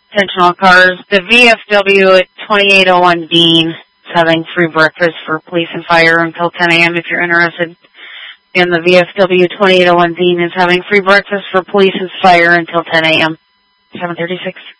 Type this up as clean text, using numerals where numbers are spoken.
Attention all cars. The VFW at 2801 Dean is having free breakfast for police and fire until 10 a.m. if you're interested. And the VFW 2801 Dean is having free breakfast for police and fire until 10 a.m. 736.